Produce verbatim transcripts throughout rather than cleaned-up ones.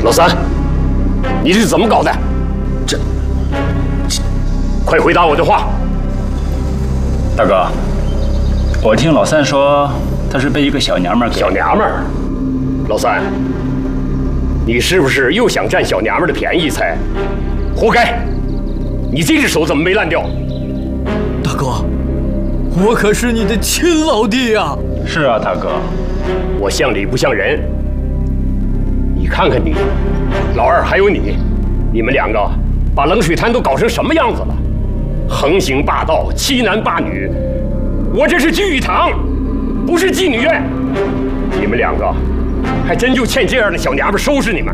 老三，你这是怎么搞的？这，这，快回答我的话！ 大哥，我听老三说，他是被一个小娘们儿给…… 小娘们儿，老三，你是不是又想占小娘们儿的便宜才？活该！你这只手怎么没烂掉？ 大哥，我可是你的亲老弟呀！ 是啊，大哥， 我像理不像人？你看看你，老二还有你，你们两个把冷水滩都搞成什么样子了？横行霸道，欺男霸女。我这是聚义堂，不是妓女院。你们两个还真就欠这样的小娘们收拾你们。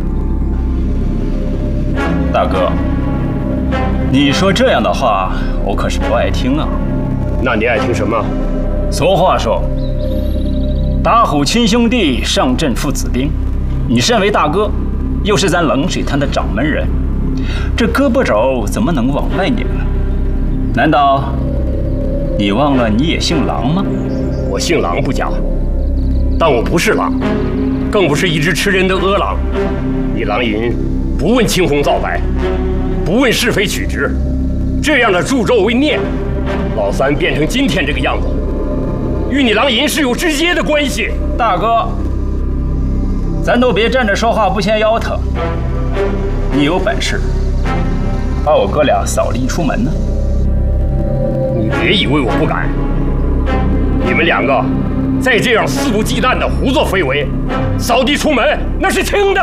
大哥，你说这样的话，我可是不爱听啊。 那你爱听什么？ 俗话说，打虎亲兄弟，上阵父子兵。你身为大哥，又是咱冷水滩的掌门人，这胳膊肘怎么能往外拧呢？难道你忘了你也姓狼吗？ 我姓狼不假，但我不是狼，更不是一只吃人的恶狼。你狼淫不问青红皂白，不问是非曲直，这样的助纣为虐，老三变成今天这个样子，与你狼淫是有直接的关系。 大哥，咱都别站着说话不嫌腰疼。你有本事把我哥俩扫地出门呢？ 你别以为我不敢，你们两个再这样肆无忌惮的胡作非为，扫地出门那是轻的。